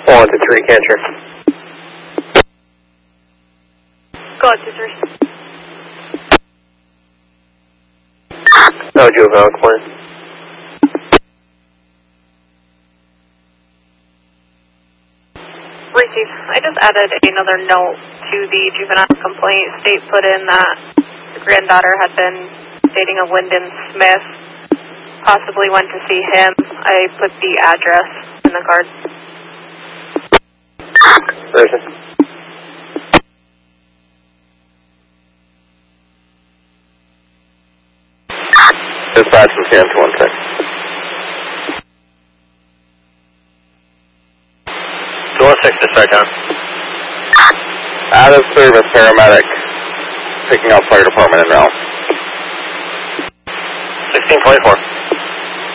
1 to 3, cancer. Go ahead, 2-3. No, juvenile clear. Receive. I just added another note to the juvenile complaint. State put in that the granddaughter had been dating a Lyndon Smith, possibly went to see him. I put the address in the card. Version. Dispatch from CM 216. 216, dispatch on. Out of service, paramedic. Picking up fire department in route. 1624.